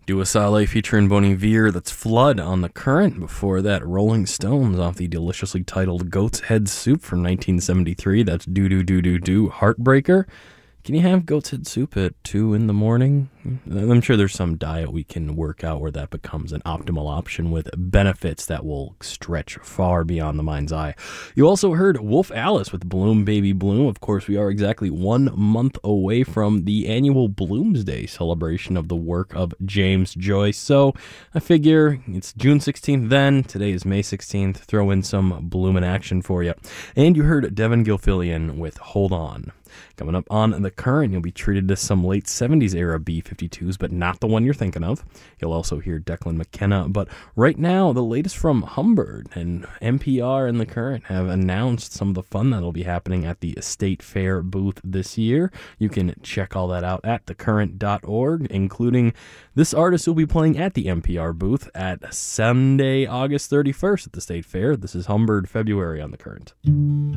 Dua Saleh featuring Bon Iver, that's Flood on the Current. Before that, Rolling Stones off the deliciously titled Goat's Head Soup from 1973. That's Do Do Do Do Do Heartbreaker. Can you have goat's head soup at 2 in the morning? I'm sure there's some diet we can work out where that becomes an optimal option with benefits that will stretch far beyond the mind's eye. You also heard Wolf Alice with Bloom Baby Bloom. Of course, we are exactly 1 month away from the annual Bloomsday celebration of the work of James Joyce. So I figure it's June 16th then. Today is May 16th. Throw in some Bloom in action for you. And you heard Devin Gilfillian with Hold On. Coming up on The Current, you'll be treated to some late 70s era B-52s, but not the one you're thinking of. You'll also hear Declan McKenna, but right now, the latest from Humbird and NPR and The Current have announced some of the fun that'll be happening at the State Fair booth this year. You can check all that out at thecurrent.org, including this artist who'll be playing at the NPR booth at Sunday, August 31st at the State Fair. This is Humbird February on The Current.